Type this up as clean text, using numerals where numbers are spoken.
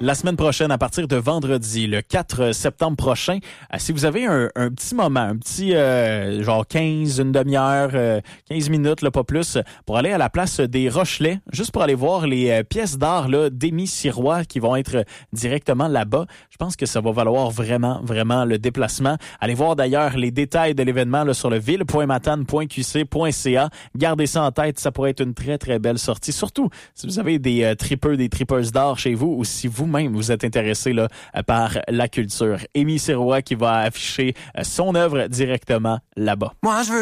la semaine prochaine, à partir de vendredi, le 4 septembre prochain. Si vous avez un petit moment, un petit genre 15, une demi-heure, 15 minutes, là, pas plus, pour aller à la place des Rochelais, juste pour aller voir les pièces d'art là, d'Émy Sirois qui vont être directement là-bas. Je pense que ça va valoir vraiment, vraiment le déplacement. Allez voir d'ailleurs les détails de l'événement là, sur le ville.matane.qc.ca. Gardez ça en tête, ça pourrait être une très, très belle sortie. Surtout si vous avez des tripeurs d'art chez vous ou si vous-même vous êtes intéressé là, par la culture. Émy Sirois qui va afficher son œuvre directement là-bas. Moi, je veux